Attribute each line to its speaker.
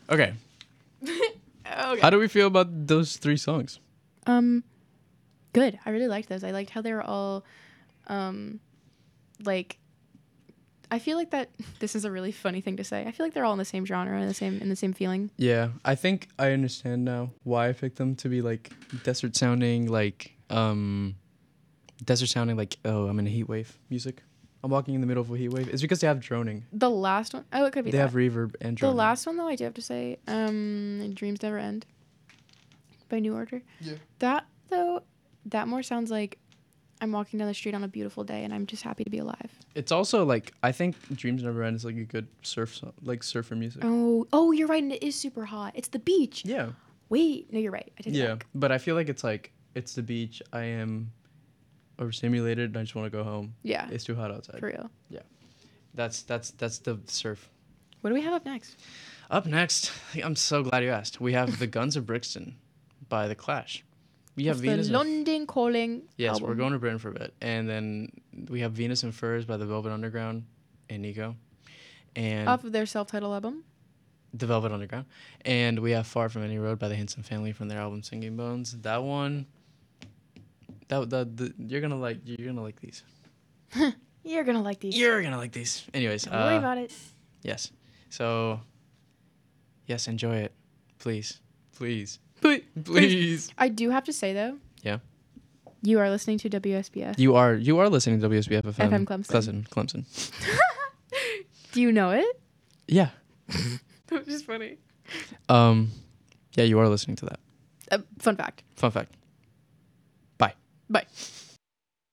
Speaker 1: Okay.
Speaker 2: Okay.
Speaker 1: How do we feel about those 3 songs?
Speaker 2: Good. I really liked those. I liked how they were all, like, I feel like that. This is a really funny thing to say. I feel like they're all in the same genre, in the same feeling.
Speaker 1: Yeah, I think I understand now why I picked them to be like desert sounding, like oh, I'm in a heat wave music. I'm walking in the middle of a heat wave. It's because they have droning.
Speaker 2: The last one, oh, it could be
Speaker 1: They
Speaker 2: that.
Speaker 1: have reverb and
Speaker 2: The
Speaker 1: droning.
Speaker 2: last one, though, I do have to say, "Dreams Never End" by New Order.
Speaker 1: Yeah.
Speaker 2: That more sounds like I'm walking down the street on a beautiful day and I'm just happy to be alive.
Speaker 1: It's also like I think Dreams Never End is like a good surf song, like surfer music.
Speaker 2: Oh, you're right, and it is super hot. It's the beach.
Speaker 1: Yeah.
Speaker 2: Wait, no, you're right. I take it back.
Speaker 1: But I feel like it's the beach. I am overstimulated and I just want to go home.
Speaker 2: Yeah.
Speaker 1: It's too hot outside.
Speaker 2: For real.
Speaker 1: Yeah. That's the surf.
Speaker 2: What do we have up next?
Speaker 1: Up next, I'm so glad you asked. We have The Guns of Brixton by The Clash. We have
Speaker 2: Of
Speaker 1: Venus
Speaker 2: the London Calling.
Speaker 1: Yes,
Speaker 2: album.
Speaker 1: we're going to Britain for a bit. And then we have Venus and Furs by The Velvet Underground and Nico. And
Speaker 2: Off of their self-titled album.
Speaker 1: The Velvet Underground. And we have Far From Any Road by the Hinson Family from their album Singing Bones. That one, you're gonna like these.
Speaker 2: You're gonna like these.
Speaker 1: You're gonna like these. Anyways,
Speaker 2: Don't worry about it.
Speaker 1: Yes. So, yes, enjoy it, please.
Speaker 2: I do have to say though.
Speaker 1: Yeah.
Speaker 2: You are listening to WSBF.
Speaker 1: You are listening to WSBF FM.
Speaker 2: FM
Speaker 1: Clemson.
Speaker 2: Do you know it?
Speaker 1: Yeah.
Speaker 2: That's just funny.
Speaker 1: Yeah, you are listening to that.
Speaker 2: Fun fact.
Speaker 1: Fun fact. Bye.
Speaker 2: Bye.